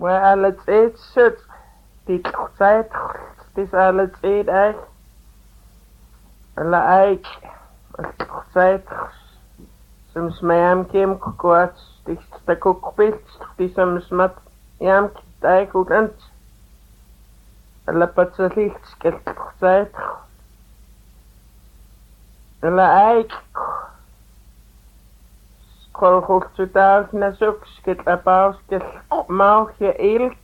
alle Zeit schützt, die Zeit, das alle Zeit echt, alle Eich, Zeit, zum Smayam kem kurz, dich der Kuckbild, die zum Smat, jam Eich gut an, alle Patzelich, Zeit, alle Eich, Kolchuk zu Tag, na Suchs, geht Abaus, geht Mauche Ilk,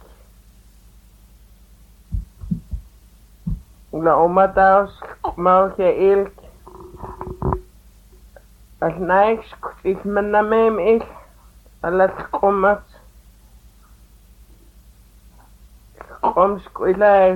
La Omadaus, Mauche Ilk, als Neiks, ich meine Mem ich, alles kommt, Squilai,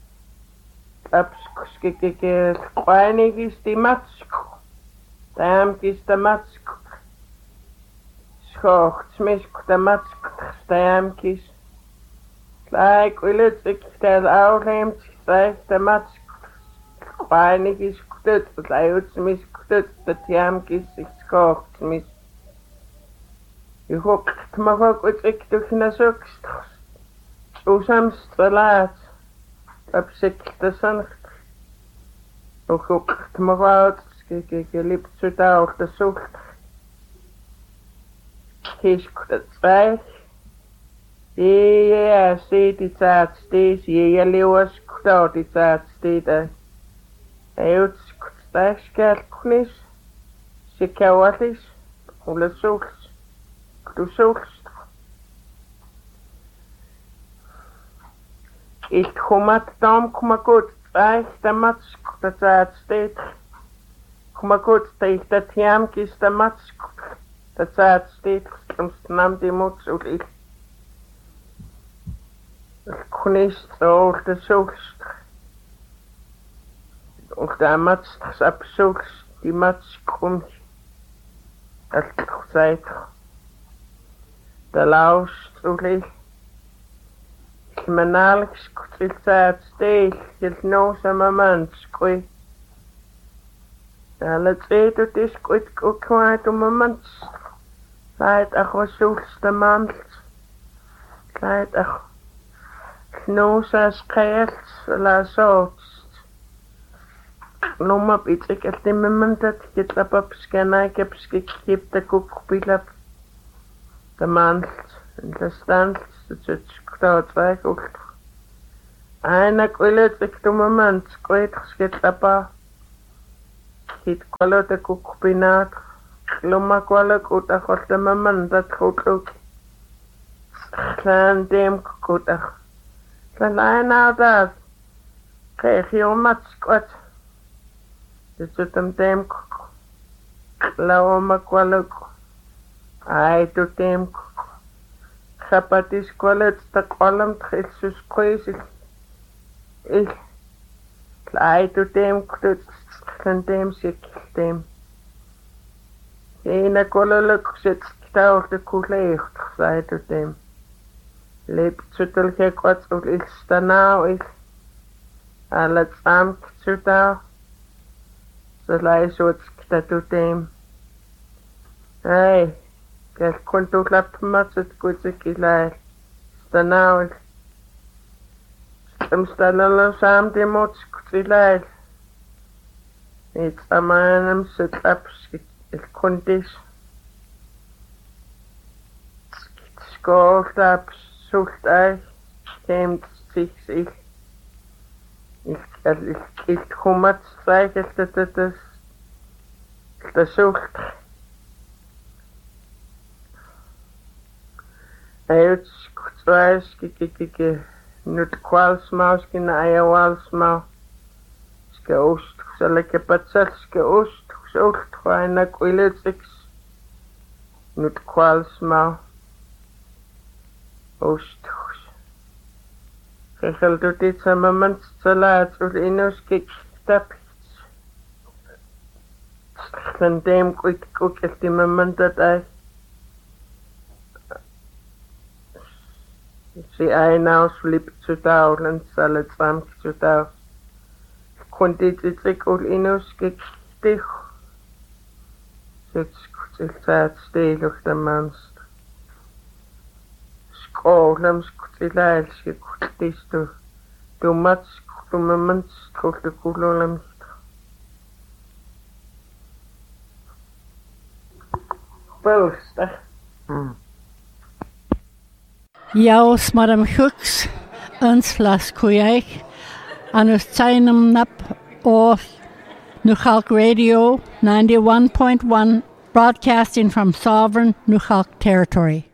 Abskike, Quainig ist die Matschko, Dam ist der Matschko, Schoch, Smisk, der Matschko, Dam ist, Like, will it, der auch nimmt, sagt der Matschko, Quainig ist gut, Leut, Smisk, der Tiam ist, ich schoch, Smisk. Ich hockt mir gut, ich durch eine Suchst. Usamst verlaat, absicht der Sankt. Ich hockt mir gut, geliebt zu da auf der Sucht. Kisch der Zweig. Ja, seh die Zeit steht, ja, Leos, da die Zeit steht da. Eut, das Geld knisch, sie kauerlich, oder suchst, du suchst. Ich komme dann, komm gut, Zweig, der Matschko, der Zeit steht. Komm gut, der Tiam ist der Matschko, der Zeit steht, sonst nahm die Mutz und ich. Ich kann nicht so, der suchst. Und der Matsch, das absuchst, die Matsch kommt. Das Zeit. Der lauscht und ich. Ich meine, alles viel Zeit steht, jetzt noch so ein Mensch, gut. Alle Zeit, und ist gut, gut, gut, ein Mensch. Leid auch was suchst, der Mensch. Leid auch. Knoos als Kerz, la sootst. Nummer bitte, ik heb die moment dat ik het op scanner, ik heb gekippt, de koekpilap. De mand, de stand, de stoot, waar ik ook. Ik wil het, ik doe moment, ik weet, ik schiet op. Ik kwalo de koekpinaat. Loma kwalo goed, ik had de moment dat goed ook. Klein deem goed, ik. Klein nou dat. Kreeg je om het squat. Dus het hem deem kuk. Klauw oma kwaluk. Ai tu deem kuk. Chapatis kwalet sta kwalam tchilsus kwezig. Ik. Ai tu deem kuk. Klein deem sik deem. Ena kwaluluk zit stouw de koeleeg. Ai tu deem. Leep zutel gek wat ook ik sta nou ik. Alle samen zutel. Ze lijst wat dat doet hem. Hey, ik kon toch laten met het goed ik lijst. Sta nou ik. Sta nou samen die moet ik lijst. Niet samen hem zit op ik kon dit. Schoolt op. Sucht euch, kämt sich. Ich komme zu zeigen, das Sucht. Jetzt weiß ich, nicht Qualsmaus, keine Walsmaus. Es geost, soll ich gepatzelt, geost, sucht, einer Quilletsix. Nicht Qualsmaus. Ost. Ik wil door dit moment te laat door in ons gekstapt. Van dem ik ook op die moment dat hij. Zie een ausflip zu dauwen, zal het samen zu dauwen. Ik kon dit ik ook in ons gekstapt. Zit ik tijd stil op de mens. skålemskutilailskikkultistu tummatskuttumamantskutlukullulamista Pölstä. Jaus Madam Hooks, uns las kuyaik, anus tainum nap of Nukhalk Radio 91.1, broadcasting from sovereign Nukhalk territory.